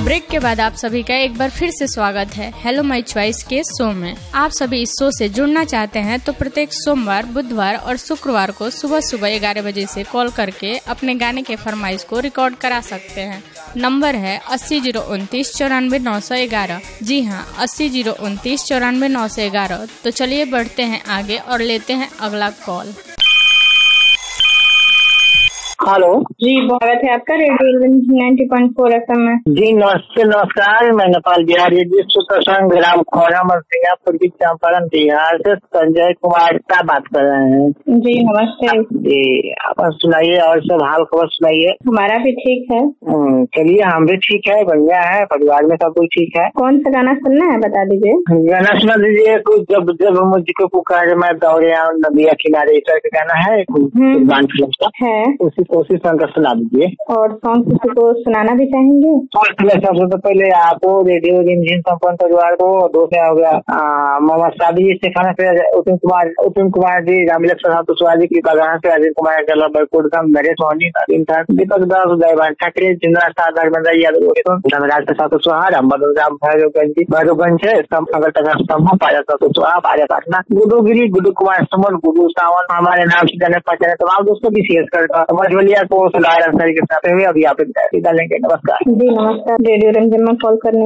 Break के बाद आप सभी का एक बार फिर से स्वागत है हेलो माय चॉइस के शो में। आप सभी इस शो से जुड़ना चाहते हैं तो प्रत्येक सोमवार, बुधवार और शुक्रवार को सुबह 11 बजे से कॉल करके अपने गाने के फरमाइश को रिकॉर्ड करा सकते हैं। नंबर है 80 029 94 911। जी हाँ, 80 029 94 911। तो चलिए बढ़ते हैं आगे और लेते हैं अगला कॉल। हेलो जी, स्वागत है आपका रेडियो 90.4 FM में। जी नमस्ते, नमस्कार। मैं नेपाल बिहार रेडियो संघ ग्राम खोरामल सिंगापुर की चंपारण बिहार से संजय कुमार साहब बात कर रहे हैं। जी नमस्ते जी, आप सुनाइए और सब हाल खबर सुनाइए। हमारा भी ठीक है। चलिए, हम भी ठीक है, बढ़िया है, परिवार में सब कुछ ठीक है। कौन सा गाना सुनना है बता दीजिए। गाना सुना दीजिए कुछ, जब जब मुझको पुकारे मैं दौड़े आऊं नदिया किनारे, इस तरह का गाना है कुर्बान फिल्म का है, उसी सॉन्ग का सुना दीजिए। और सॉन्ग किसी को सुनाना भी चाहेंगे? सबसे तो पहले आपको रेडियो रिमझिम संपन्न परिवार को, दूसरा हो गया मोहम्मद सादी जी से खाना से उत्तम कुमार जी, रामविलास कुशवाहा जी की बगान से अजीत कुमार बैकुटम नरेश मोहनी दीपक दास, उदयभान ठाकरे, जिंद्रा साह, धर्मेंद्र यादव, धनराज प्रसाद कुशवाहा, राम भैरवगंज है, स्तंभ पाया कुशवाहा, पाया पाटना, गुड्डू गिरी, गुड्डू कुमार सुमन, गुड्डू सावन, हमारे नाम से जाने पहचाने तमाम दोस्तों भी शेयर करता मझवलिया को के साथ हुए अभी आप विदा लेंगे। नमस्कार। जी नमस्कार, रेडियो रिमझिम में कॉल करने